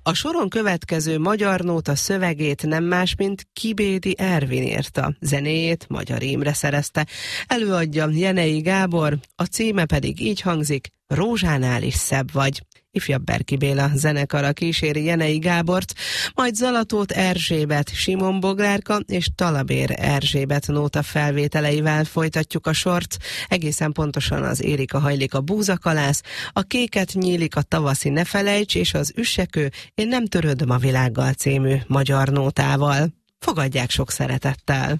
A soron következő magyar nóta szövegét nem más, mint Kibédi Ervin írta. Zenéjét Magyar Imre szerezte. Előadja Jenei Gábor, a címe pedig így hangzik: Rózsánál is szebb vagy. Ifjabb Berki Béla zenekara kíséri Jenei Gábort, majd Zalatóth Erzsébet, Simon Boglárka és Talabér Erzsébet nóta felvételeivel folytatjuk a sort. Egészen pontosan az Érika hajlik a búzakalász, a Kéket nyílik a tavaszi ne felejts és az Üssekő Én nem törődöm a világgal című magyar nótával. Fogadják sok szeretettel!